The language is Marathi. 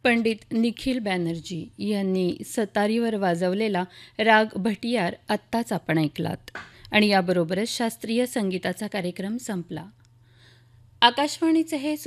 पंडित निखिल बॅनर्जी यांनी सतारीवर वाजवलेला राग भटियार आत्ताच आपण ऐकलात आणि याबरोबरच शास्त्रीय संगीताचा कार्यक्रम संपला. आकाशवाणीचे हे